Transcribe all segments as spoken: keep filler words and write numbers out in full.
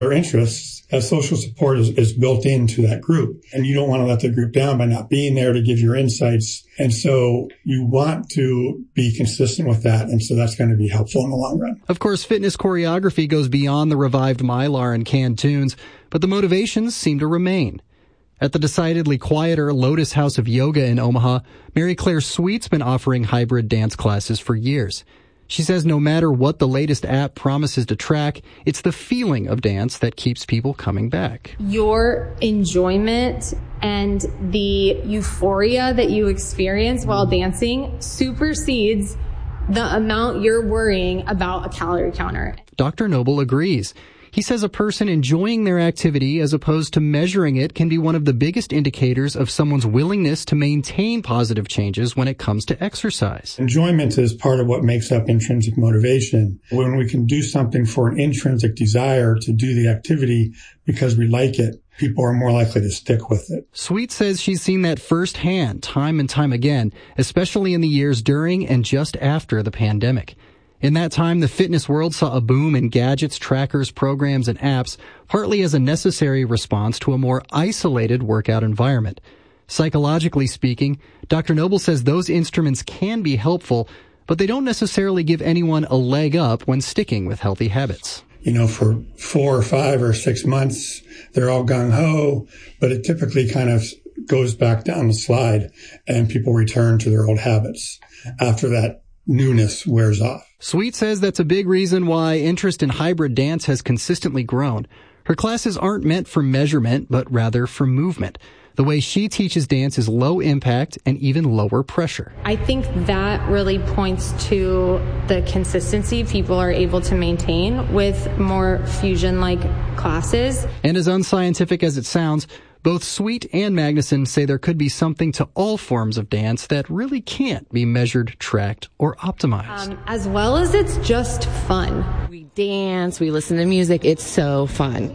Their interests as social support is, is built into that group. And you don't want to let the group down by not being there to give your insights. And so you want to be consistent with that. And so that's going to be helpful in the long run. Of course, fitness choreography goes beyond the revived Mylar and canned tunes, but the motivations seem to remain. At the decidedly quieter Lotus House of Yoga in Omaha, Mary Claire Sweet's been offering hybrid dance classes for years. She says no matter what the latest app promises to track, it's the feeling of dance that keeps people coming back. Your enjoyment and the euphoria that you experience while dancing supersedes the amount you're worrying about a calorie counter. Doctor Noble agrees. He says a person enjoying their activity as opposed to measuring it can be one of the biggest indicators of someone's willingness to maintain positive changes when it comes to exercise. Enjoyment is part of what makes up intrinsic motivation. When we can do something for an intrinsic desire to do the activity because we like it, people are more likely to stick with it. Sweet says she's seen that firsthand time and time again, especially in the years during and just after the pandemic. In that time, the fitness world saw a boom in gadgets, trackers, programs, and apps, partly as a necessary response to a more isolated workout environment. Psychologically speaking, Doctor Noble says those instruments can be helpful, but they don't necessarily give anyone a leg up when sticking with healthy habits. You know, for four or five or six months, they're all gung-ho, but it typically kind of goes back down the slide and people return to their old habits after that newness wears off. Sweet says that's a big reason why interest in hybrid dance has consistently grown. Her classes aren't meant for measurement, but rather for movement. The way she teaches dance is low impact and even lower pressure. I think that really points to the consistency people are able to maintain with more fusion-like classes. And as unscientific as it sounds, both Sweet and Magnuson say there could be something to all forms of dance that really can't be measured, tracked, or optimized. Um, as well as it's just fun. We dance, we listen to music, it's so fun.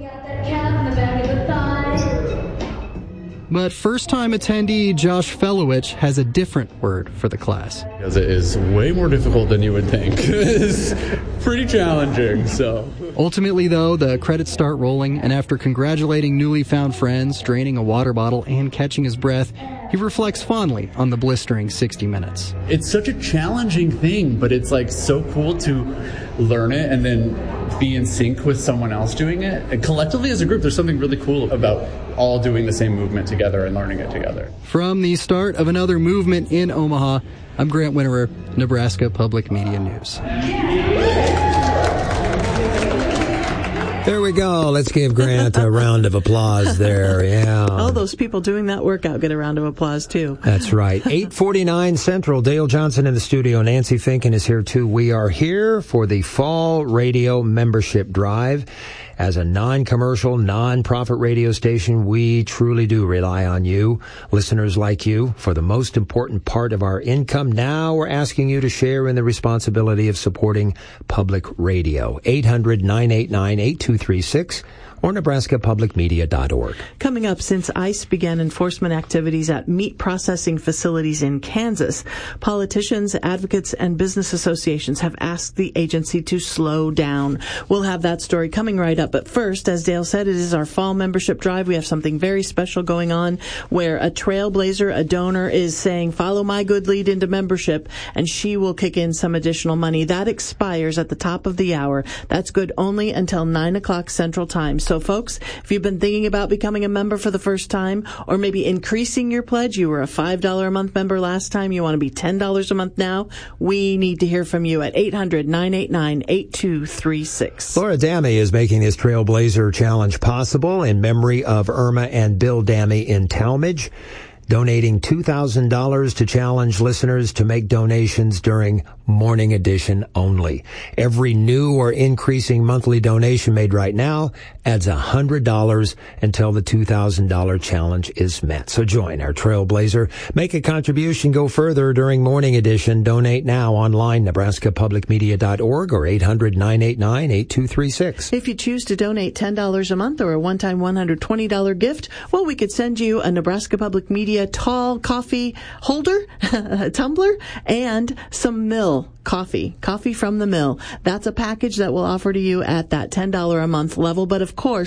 But first-time attendee Josh Felowich has a different word for the class. Because it is way more difficult than you would think. It's pretty challenging, so. Ultimately, though, the credits start rolling, and after congratulating newly found friends, draining a water bottle, and catching his breath, he reflects fondly on the blistering sixty minutes. It's such a challenging thing, but it's like so cool to learn it and then be in sync with someone else doing it. And collectively as a group, there's something really cool about all doing the same movement together and learning it together. From the start of another movement in Omaha, I'm Grant Winterer, Nebraska Public Media News. There we go. Let's give Grant a round of applause there. Yeah. All those people doing that workout get a round of applause, too. That's right. eight forty-nine Central. Dale Johnson in the studio. Nancy Finken is here, too. We are here for the Fall Radio Membership Drive. As a non-commercial, non-profit radio station, we truly do rely on you, listeners like you, for the most important part of our income. Now we're asking you to share in the responsibility of supporting public radio. eight hundred, nine eight nine, eight two three six or Nebraska Public Media dot org. Coming up, since ICE began enforcement activities at meat processing facilities in Kansas, politicians, advocates, and business associations have asked the agency to slow down. We'll have that story coming right up. But first, as Dale said, it is our fall membership drive. We have something very special going on where a trailblazer, a donor, is saying, follow my good lead into membership, and she will kick in some additional money. That expires at the top of the hour. That's good only until nine o'clock Central Time. So, folks, if you've been thinking about becoming a member for the first time, or maybe increasing your pledge, you were a five dollars a month member last time, you want to be ten dollars a month now, we need to hear from you at eight hundred, nine eight nine, eight two three six. Laura Dammy is making this Trailblazer Challenge possible in memory of Irma and Bill Dammy in Talmadge, donating two thousand dollars to challenge listeners to make donations during Morning Edition only. Every new or increasing monthly donation made right now adds one hundred dollars until the two thousand dollars challenge is met. So join our Trailblazer. Make a contribution. Go further during Morning Edition. Donate now online, Nebraska Public Media dot org or eight hundred, nine eight nine, eight two three six. If you choose to donate ten dollars a month or a one-time one hundred twenty dollars gift, well, we could send you a Nebraska Public Media be a tall coffee holder, a tumbler, and some mill coffee, coffee from the mill. That's a package that we'll offer to you at that ten dollars a month level. But of course,